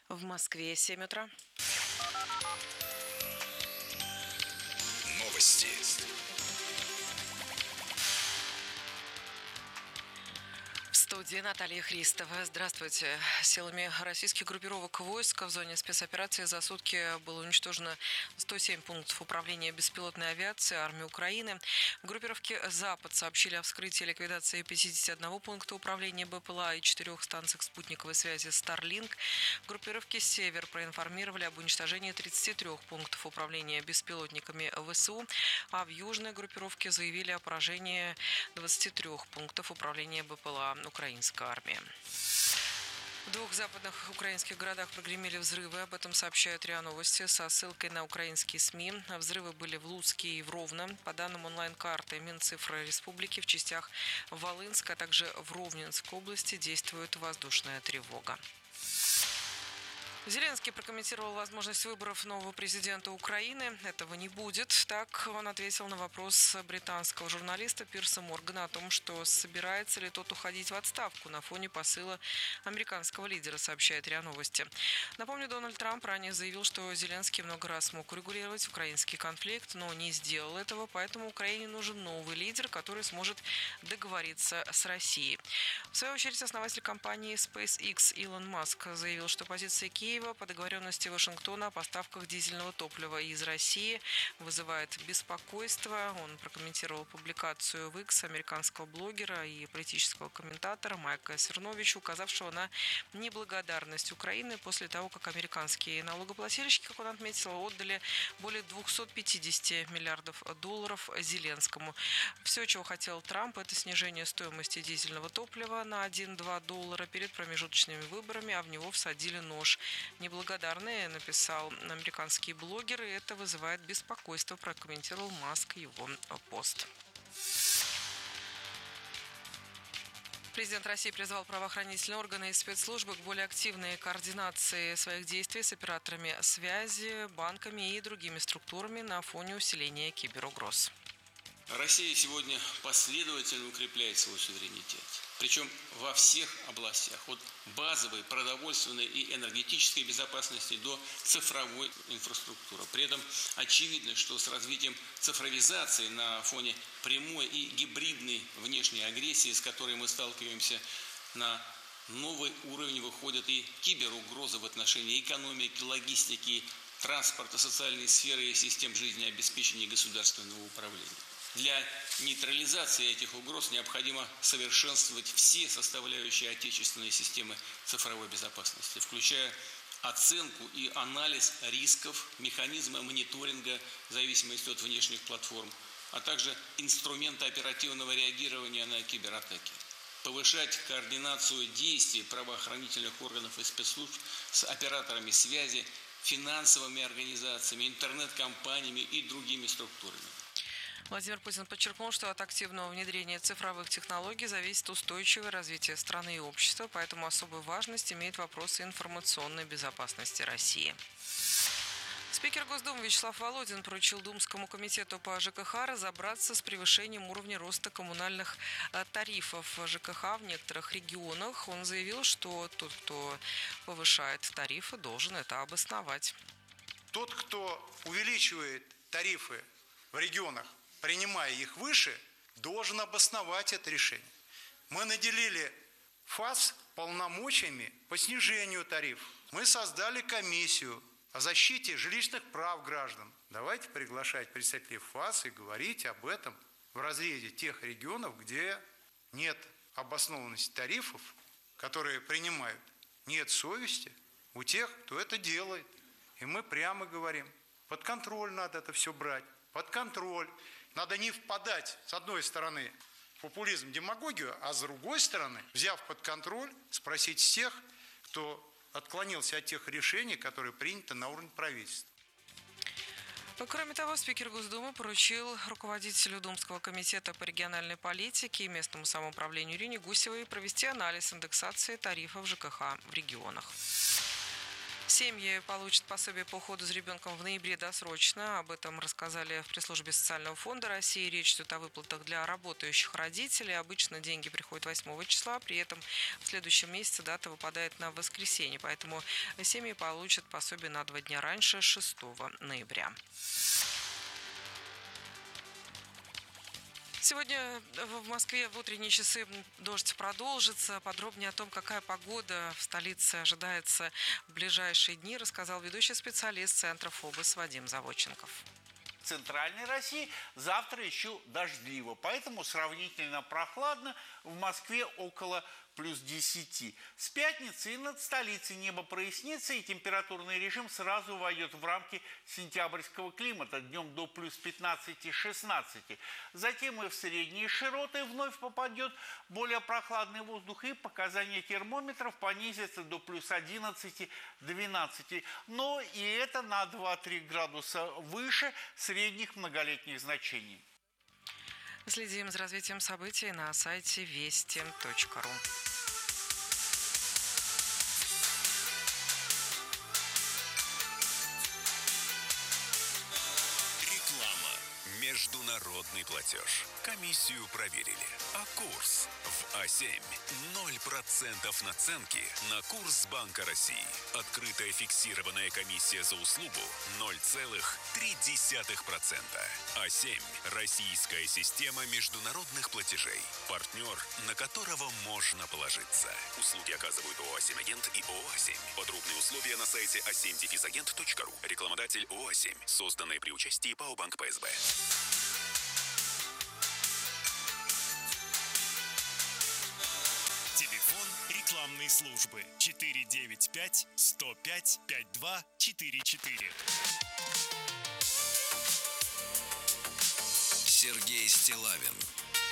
В Москве 7 утра. Новости. В студии Наталья Христова. Здравствуйте. Силами российских группировок войск в зоне спецоперации за сутки было уничтожено 107 пунктов управления беспилотной авиации армии Украины. Группировки «Запад» сообщили о вскрытии и ликвидации 51 пункта управления БПЛА и 4 станциях спутниковой связи Starlink. Группировки «Север» проинформировали об уничтожении 33 пунктов управления беспилотниками ВСУ, а в южной группировке заявили о поражении 23 пунктов управления БПЛА украинской армии. В 2 западных украинских городах прогремели взрывы. Об этом сообщают РИА Новости со ссылкой на украинские СМИ. Взрывы были в Луцке и в Ровно. По данным онлайн-карты Минцифры Республики, в частях Волынской, а также в Ровненской области действует воздушная тревога. Зеленский прокомментировал возможность выборов нового президента Украины. Этого не будет. Так он ответил на вопрос британского журналиста Пирса Моргана о том, что собирается ли тот уходить в отставку на фоне посыла американского лидера, сообщает РИА Новости. Напомню, Дональд Трамп ранее заявил, что Зеленский много раз мог урегулировать украинский конфликт, но не сделал этого, поэтому Украине нужен новый лидер, который сможет договориться с Россией. В свою очередь, основатель компании SpaceX Илон Маск заявил, что позиция Киева по договоренности Вашингтона о поставках дизельного топлива из России вызывает беспокойство. Он прокомментировал публикацию в X американского блогера и политического комментатора Майка Серновича, указавшего на неблагодарность Украины после того, как американские налогоплательщики, как он отметил, отдали более 250 миллиардов долларов Зеленскому. Все, чего хотел Трамп, это снижение стоимости дизельного топлива на 1-2 доллара перед промежуточными выборами, а в него всадили нож. Неблагодарные, написал американский блогер, и это вызывает беспокойство, прокомментировал Маск его пост. Президент России призвал правоохранительные органы и спецслужбы к более активной координации своих действий с операторами связи, банками и другими структурами на фоне усиления киберугроз. Россия сегодня последовательно укрепляет свой суверенитет. Причем во всех областях, от базовой, продовольственной и энергетической безопасности до цифровой инфраструктуры. При этом очевидно, что с развитием цифровизации на фоне прямой и гибридной внешней агрессии, с которой мы сталкиваемся, на новый уровень выходят и киберугрозы в отношении экономики, логистики, транспорта, социальной сферы и систем жизнеобеспечения государственного управления. Для нейтрализации этих угроз необходимо совершенствовать все составляющие отечественной системы цифровой безопасности, включая оценку и анализ рисков, механизмы мониторинга в зависимости от внешних платформ, а также инструменты оперативного реагирования на кибератаки. Повышать координацию действий правоохранительных органов и спецслужб с операторами связи, финансовыми организациями, интернет-компаниями и другими структурами. Владимир Путин подчеркнул, что от активного внедрения цифровых технологий зависит устойчивое развитие страны и общества, поэтому особую важность имеет вопрос информационной безопасности России. Спикер Госдумы Вячеслав Володин поручил Думскому комитету по ЖКХ разобраться с превышением уровня роста коммунальных тарифов ЖКХ в некоторых регионах. Он заявил, что тот, кто повышает тарифы, должен это обосновать. Тот, кто увеличивает тарифы в регионах, принимая их выше, должен обосновать это решение. Мы наделили ФАС полномочиями по снижению тарифов. Мы создали комиссию о защите жилищных прав граждан. Давайте приглашать представителей ФАС и говорить об этом в разрезе тех регионов, где нет обоснованности тарифов, которые принимают, нет совести у тех, кто это делает. И мы прямо говорим, под контроль надо это все брать, под контроль. Надо не впадать, с одной стороны, в популизм, демагогию, а с другой стороны, взяв под контроль, спросить всех, кто отклонился от тех решений, которые приняты на уровне правительства. Кроме того, спикер Госдумы поручил руководителю Думского комитета по региональной политике и местному самоуправлению Ирине Гусевой провести анализ индексации тарифов ЖКХ в регионах. Семьи получат пособие по уходу за ребенком в ноябре досрочно. Об этом рассказали в пресс-службе Социального фонда России. Речь идет о выплатах для работающих родителей. Обычно деньги приходят 8 числа, при этом в следующем месяце дата выпадает на воскресенье. Поэтому семьи получат пособие на 2 дня раньше, 6 ноября. Сегодня в Москве в утренние часы дождь продолжится. Подробнее о том, какая погода в столице ожидается в ближайшие дни, рассказал ведущий специалист Центра ФОБОС Вадим Заводченков. В центральной России завтра еще дождливо, поэтому сравнительно прохладно. В Москве около плюс 10. С пятницы и над столицей небо прояснится, и температурный режим сразу войдет в рамки сентябрьского климата, днем до плюс 15-16. Затем и в средние широты вновь попадет более прохладный воздух, и показания термометров понизятся до плюс 11-12. Но и это на 2-3 градуса выше средних многолетних значений. Следим за развитием событий на сайте вести.ру. Реклама. Международный платеж. Комиссию проверили. А курс в А7. 0% наценки на курс Банка России. Открытая фиксированная комиссия за услугу 0,3%. А7. Российская система международных платежей. Партнер, на которого можно положиться. Услуги оказывают ООО «А7 Агент» и ООО «А7». Подробные условия на сайте a7-agent.ru. Рекламодатель ООО «А7». Созданное при участии ПАО «Банк ПСБ». Телефон рекламной службы 495 105 5244. Сергей Стиллавин